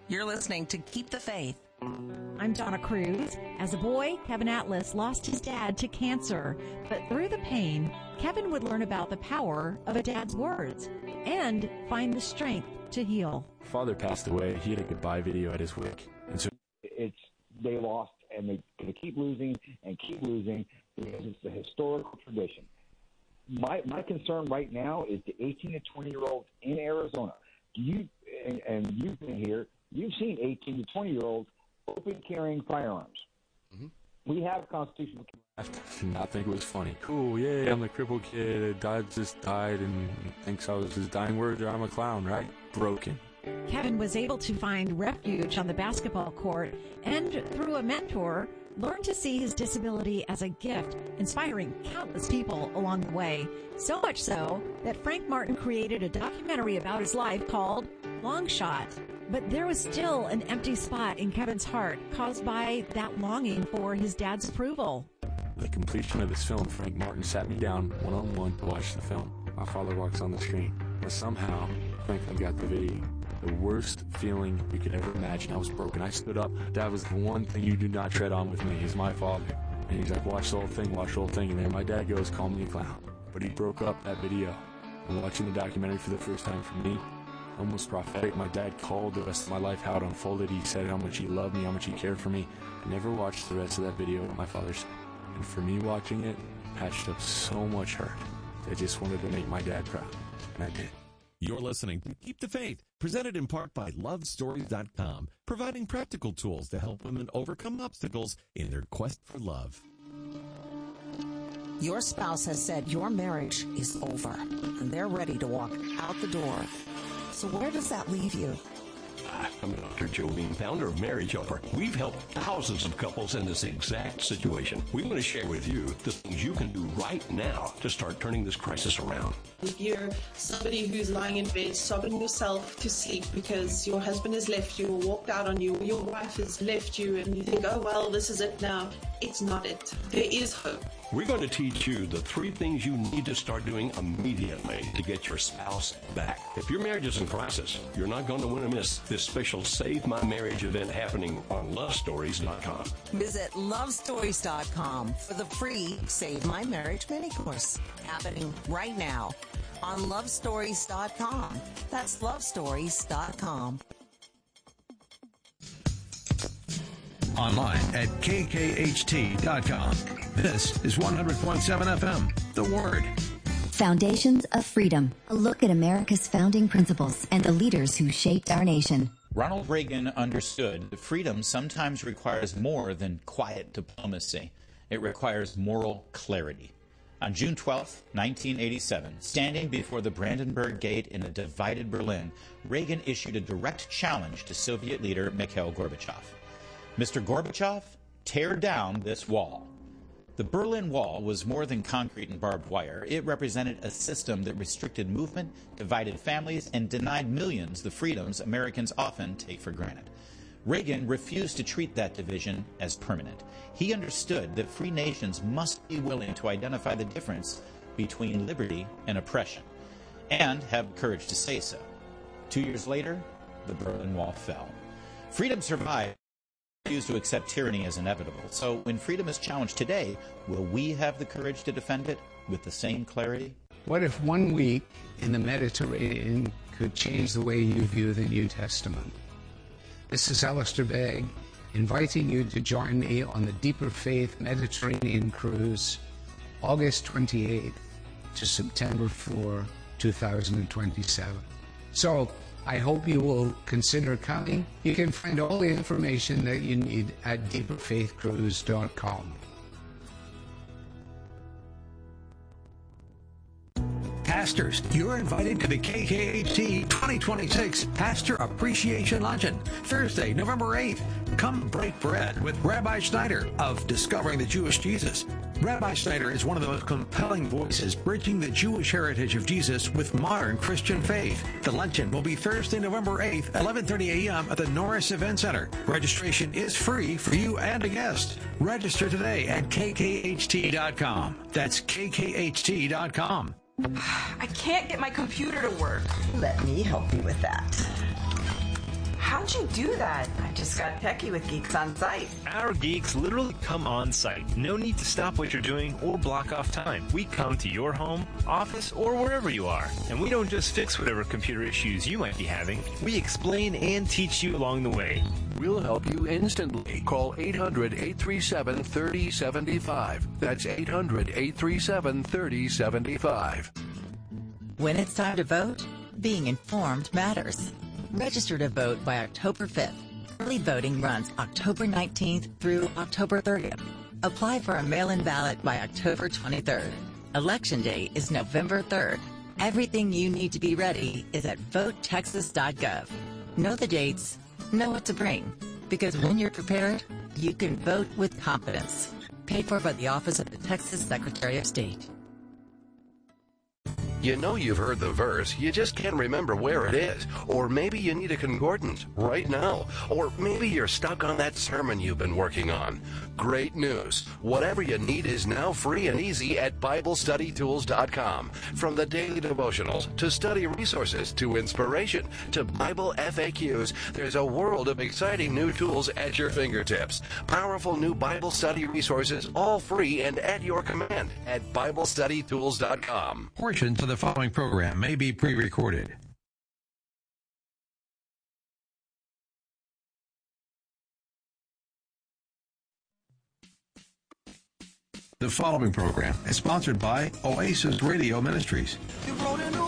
You're listening to Keep the Faith. I'm Donna Cruz. As a boy, Kevin Atlas lost his dad to cancer, but through the pain, Kevin would learn about the power of a dad's words and find the strength to heal. Father passed away. He had a goodbye video at his wake. And so they lost, and they keep losing because it's a historical tradition. My concern right now is the 18 to 20-year-olds in Arizona. You've been here. You've seen 18 to 20-year-olds open carrying firearms. Mm-hmm. We have constitutional. I did not think it was funny. Cool, yay, I'm the crippled kid. Dad just died and thinks I was his dying words, or I'm a clown, right? Broken. Kevin was able to find refuge on the basketball court and, through a mentor, learned to see his disability as a gift, inspiring countless people along the way. So much so that Frank Martin created a documentary about his life called Long Shot. But there was still an empty spot in Kevin's heart caused by that longing for his dad's approval. The completion of this film, Frank Martin sat me down one-on-one to watch the film. My father walks on the screen, but somehow Franklin got the video. The worst feeling you could ever imagine. I was broken. I stood up. That was the one thing you do not tread on with me. He's my father. And he's like, watch the whole thing. And then my dad goes, call me a clown. But he broke up that video. And watching the documentary for the first time for me, almost prophetic. My dad called the rest of my life, how it unfolded. He said how much he loved me, how much he cared for me. I never watched the rest of that video with my father's. And for me watching it, patched up so much hurt. I just wanted to make my dad proud. And I did. You're listening to Keep the Faith, presented in part by LoveStories.com, providing practical tools to help women overcome obstacles in their quest for love. Your spouse has said your marriage is over, and they're ready to walk out the door. So where does that leave you? I'm Dr. Joe Bean, founder of Marriage Helper. We've helped thousands of couples in this exact situation. We want to share with you the things you can do right now to start turning this crisis around. If you're somebody who's lying in bed sobbing yourself to sleep because your husband has left you or walked out on you, or your wife has left you, and you think, oh, well, this is it now. It's not it. There is hope. We're going to teach you the 3 things you need to start doing immediately to get your spouse back. If your marriage is in crisis, you're not going to want to miss this special Save My Marriage event happening on LoveStories.com. Visit LoveStories.com for the free Save My Marriage mini course happening right now on LoveStories.com. That's LoveStories.com. Online at kkht.com. This is 100.7 FM, The Word. Foundations of Freedom, a look at America's founding principles and the leaders who shaped our nation. Ronald Reagan understood that freedom sometimes requires more than quiet diplomacy. It requires moral clarity. On June 12, 1987, standing before the Brandenburg Gate in a divided Berlin, Reagan issued a direct challenge to Soviet leader Mikhail Gorbachev. Mr. Gorbachev, tear down this wall. The Berlin Wall was more than concrete and barbed wire. It represented a system that restricted movement, divided families, and denied millions the freedoms Americans often take for granted. Reagan refused to treat that division as permanent. He understood that free nations must be willing to identify the difference between liberty and oppression, and have courage to say so. 2 years later, the Berlin Wall fell. Freedom survived. Refuse to accept tyranny as inevitable. So when freedom is challenged today, will we have the courage to defend it with the same clarity? What if 1 week in the Mediterranean could change the way you view the New Testament? This is Alistair Begg, inviting you to join me on the Deeper Faith Mediterranean Cruise, August 28th to September 4, 2027. So, I hope you will consider coming. You can find all the information that you need at deeperfaithcruise.com. Pastors, you're invited to the KKHT 2026 Pastor Appreciation Luncheon, Thursday, November 8th. Come break bread with Rabbi Schneider of Discovering the Jewish Jesus. Rabbi Schneider is one of the most compelling voices bridging the Jewish heritage of Jesus with modern Christian faith. The luncheon will be Thursday, November 8th, 11:30 a.m. at the Norris Event Center. Registration is free for you and a guest. Register today at kkht.com. That's kkht.com. I can't get my computer to work. Let me help you with that. How How'd you do that? I just got techie with Geeks on Site. Our geeks literally come on site. No need to stop what you're doing or block off time. We come to your home, office, or wherever you are. And we don't just fix whatever computer issues you might be having. We explain and teach you along the way. We'll help you instantly. Call 800-837-3075. That's 800-837-3075. When it's time to vote, being informed matters. Register to vote by October 5th. Early voting runs October 19th through October 30th. Apply for a mail-in ballot by October 23rd. Election Day is November 3rd. Everything you need to be ready is at votetexas.gov. Know the dates, know what to bring, because when you're prepared, you can vote with confidence. Paid for by the Office of the Texas Secretary of State. You know you've heard the verse, you just can't remember where it is. Or maybe you need a concordance right now. Or maybe you're stuck on that sermon you've been working on. Great news. Whatever you need is now free and easy at BibleStudyTools.com. From the daily devotionals, to study resources, to inspiration, to Bible FAQs, there's a world of exciting new tools at your fingertips. Powerful new Bible study resources, all free and at your command at BibleStudyTools.com. Portions of the following program may be pre-recorded. The following program is sponsored by Oasis Radio Ministries. You wrote a new